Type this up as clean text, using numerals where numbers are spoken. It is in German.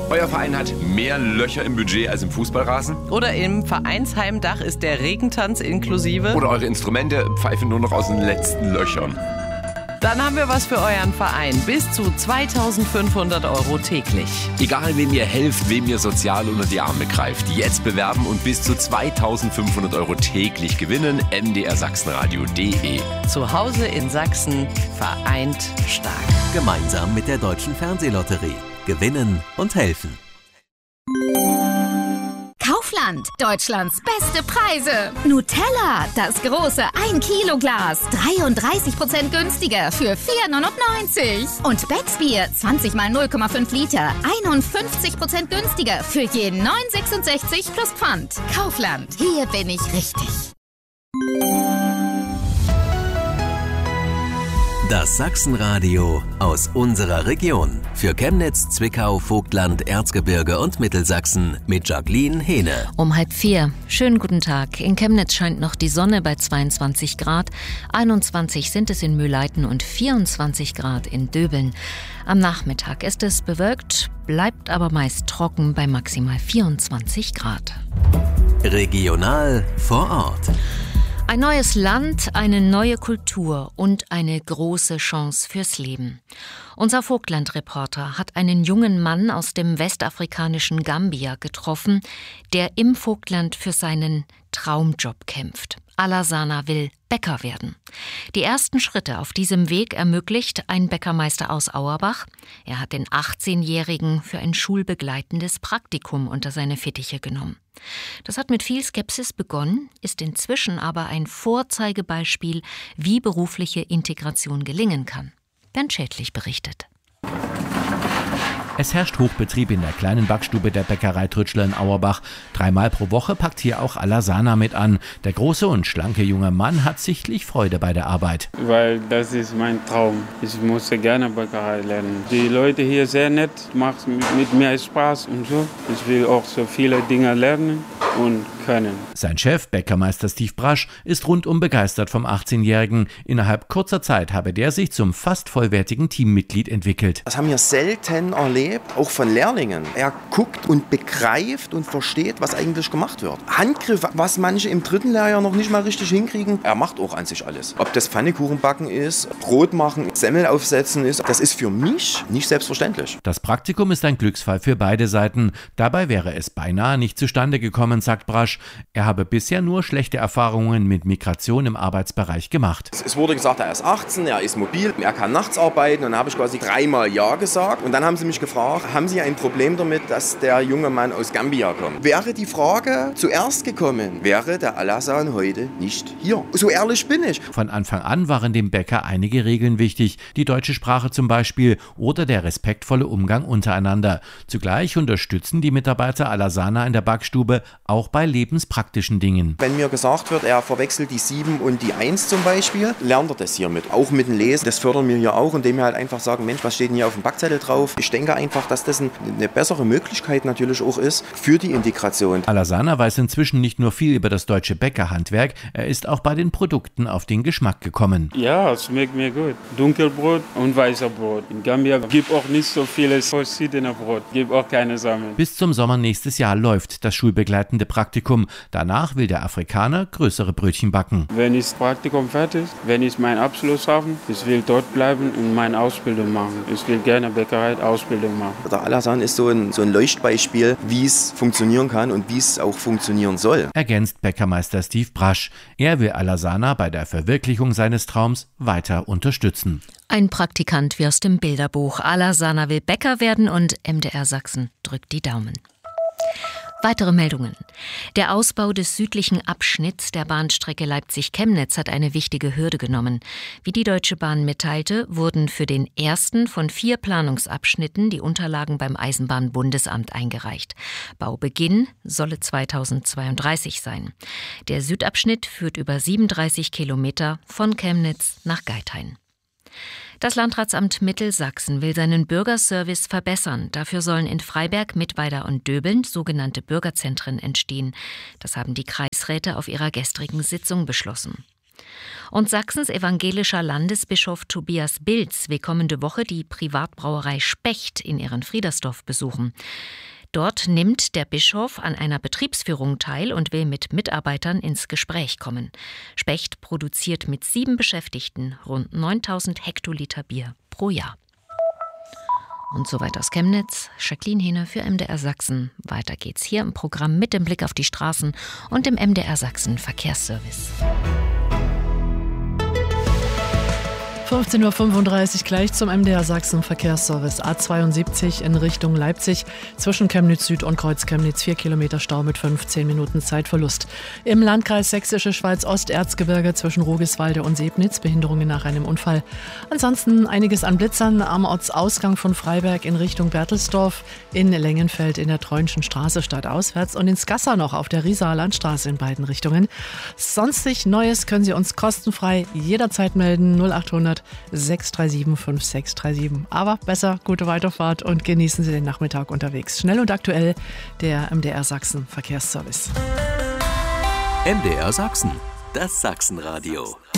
Euer Verein hat mehr Löcher im Budget als im Fußballrasen? Oder im Vereinsheimdach ist der Regentanz inklusive? Oder eure Instrumente pfeifen nur noch aus den letzten Löchern? Dann haben wir was für euren Verein. Bis zu 2.500 € täglich. Egal, wem ihr helft, wem ihr sozial unter die Arme greift. Jetzt bewerben und bis zu 2.500 € täglich gewinnen. mdrsachsenradio.de. Zu Hause in Sachsen, vereint stark. Gemeinsam mit der Deutschen Fernsehlotterie. Gewinnen und helfen. Kaufland, Deutschlands beste Preise. Nutella, das große 1-Kilo-Glas, 33% günstiger für 4,99 €. Und Becksbier, 20 mal 0,5 Liter, 51% günstiger für je 9,66 plus Pfand. Kaufland, hier bin ich richtig. Das Sachsenradio aus unserer Region. Für Chemnitz, Zwickau, Vogtland, Erzgebirge und Mittelsachsen mit Jacqueline Hehne. Um 3:30. Schönen guten Tag. In Chemnitz scheint noch die Sonne bei 22 Grad. 21 sind es in Mühleiten und 24 Grad in Döbeln. Am Nachmittag ist es bewölkt, bleibt aber meist trocken bei maximal 24 Grad. Regional vor Ort. Ein neues Land, eine neue Kultur und eine große Chance fürs Leben. Unser Vogtland-Reporter hat einen jungen Mann aus dem westafrikanischen Gambia getroffen, der im Vogtland für seinen Traumjob kämpft. Alassana will Bäcker werden. Die ersten Schritte auf diesem Weg ermöglicht ein Bäckermeister aus Auerbach. Er hat den 18-Jährigen für ein schulbegleitendes Praktikum unter seine Fittiche genommen. Das hat mit viel Skepsis begonnen, ist inzwischen aber ein Vorzeigebeispiel, wie berufliche Integration gelingen kann. Bernd Schädlich berichtet. Es herrscht Hochbetrieb in der kleinen Backstube der Bäckerei Trütschler in Auerbach. 3-mal pro Woche packt hier auch Alassana mit an. Der große und schlanke junge Mann hat sichtlich Freude bei der Arbeit. Weil das ist mein Traum. Ich musste gerne Bäckerei lernen. Die Leute hier sehr nett, macht mit mir Spaß und so. Ich will auch so viele Dinge lernen und können. Sein Chef, Bäckermeister Steve Brasch, ist rundum begeistert vom 18-Jährigen. Innerhalb kurzer Zeit habe der sich zum fast vollwertigen Teammitglied entwickelt. Das haben wir selten erlebt, auch von Lehrlingen. Er guckt und begreift und versteht, was eigentlich gemacht wird. Handgriffe, was manche im 3. Lehrjahr noch nicht mal richtig hinkriegen. Er macht auch an sich alles. Ob das Pfannekuchen backen ist, Brot machen, Semmel aufsetzen ist, das ist für mich nicht selbstverständlich. Das Praktikum ist ein Glücksfall für beide Seiten. Dabei wäre es beinahe nicht zustande gekommen, sagt Brasch. Er habe bisher nur schlechte Erfahrungen mit Migration im Arbeitsbereich gemacht. Es wurde gesagt, er ist 18, er ist mobil, er kann nachts arbeiten. Und dann habe ich quasi 3-mal Ja gesagt. Und dann haben sie mich gefragt, haben Sie ein Problem damit, dass der junge Mann aus Gambia kommt? Wäre die Frage zuerst gekommen, wäre der Alassana heute nicht hier. So ehrlich bin ich. Von Anfang an waren dem Bäcker einige Regeln wichtig. Die deutsche Sprache zum Beispiel oder der respektvolle Umgang untereinander. Zugleich unterstützen die Mitarbeiter Alassana in der Backstube auch bei lebenspraktischen Dingen. Wenn mir gesagt wird, er verwechselt die 7 und die 1 zum Beispiel, lernt er das hier mit. Auch mit dem Lesen. Das fördern wir hier auch, indem wir halt einfach sagen, Mensch, was steht denn hier auf dem Backzettel drauf? Ich denke einfach, dass das eine bessere Möglichkeit natürlich auch ist für die Integration. Alassana weiß inzwischen nicht nur viel über das deutsche Bäckerhandwerk, er ist auch bei den Produkten auf den Geschmack gekommen. Ja, es schmeckt mir gut. Dunkelbrot und weißer Brot. In Gambia gibt auch nicht so viele verschiedene Brot, gibt auch keine Samen. Bis zum Sommer nächstes Jahr läuft das schulbegleitende Praktikum. Danach will der Afrikaner größere Brötchen backen. Wenn ich das Praktikum fertig, wenn ich meinen Abschluss habe, ich will dort bleiben und meine Ausbildung machen. Ich will gerne Bäckerei-Ausbildung machen. Der Alassana ist so ein Leuchtbeispiel, wie es funktionieren kann und wie es auch funktionieren soll. Ergänzt Bäckermeister Steve Brasch. Er will Alassana bei der Verwirklichung seines Traums weiter unterstützen. Ein Praktikant wie aus dem Bilderbuch. Alassana will Bäcker werden und MDR Sachsen drückt die Daumen. Weitere Meldungen. Der Ausbau des südlichen Abschnitts der Bahnstrecke Leipzig-Chemnitz hat eine wichtige Hürde genommen. Wie die Deutsche Bahn mitteilte, wurden für den ersten von 4 Planungsabschnitten die Unterlagen beim Eisenbahnbundesamt eingereicht. Baubeginn solle 2032 sein. Der Südabschnitt führt über 37 Kilometer von Chemnitz nach Geithain. Das Landratsamt Mittelsachsen will seinen Bürgerservice verbessern. Dafür sollen in Freiberg, Mittweida und Döbeln sogenannte Bürgerzentren entstehen. Das haben die Kreisräte auf ihrer gestrigen Sitzung beschlossen. Und Sachsens evangelischer Landesbischof Tobias Bilz will kommende Woche die Privatbrauerei Specht in Ehrenfriedersdorf besuchen. Dort nimmt der Bischof an einer Betriebsführung teil und will mit Mitarbeitern ins Gespräch kommen. Specht produziert mit 7 Beschäftigten rund 9000 Hektoliter Bier pro Jahr. Und soweit aus Chemnitz, Jacqueline Hehne für MDR Sachsen. Weiter geht's hier im Programm mit dem Blick auf die Straßen und dem MDR Sachsen Verkehrsservice. 15:35 Uhr gleich zum MDR Sachsen Verkehrsservice. A72 in Richtung Leipzig zwischen Chemnitz Süd und Kreuz Chemnitz 4 Kilometer Stau mit 15 Minuten Zeitverlust. Im Landkreis Sächsische Schweiz-Ost-Erzgebirge zwischen Rogiswalde und Sebnitz Behinderungen nach einem Unfall. Ansonsten einiges an Blitzern am Ortsausgang von Freiberg in Richtung Bertelsdorf, in Lengenfeld in der Treunschen Straße stadtauswärts und in Skassa noch auf der Riesaer Landstraße in beiden Richtungen. Sonstig Neues können Sie uns kostenfrei jederzeit melden. 0800 637 5637. Aber besser gute Weiterfahrt und genießen Sie den Nachmittag unterwegs. Schnell und aktuell der MDR Sachsen Verkehrsservice. MDR Sachsen, das Sachsenradio.